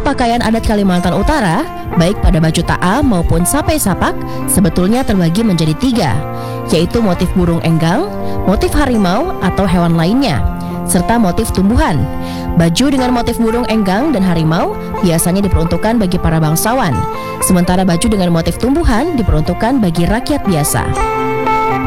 pakaian adat Kalimantan Utara, baik pada baju ta'a maupun sapai sapak, sebetulnya terbagi menjadi 3, yaitu motif burung enggang, motif harimau atau hewan lainnya, serta motif tumbuhan. Baju dengan motif burung enggang dan harimau biasanya diperuntukkan bagi para bangsawan, sementara baju dengan motif tumbuhan diperuntukkan bagi rakyat biasa.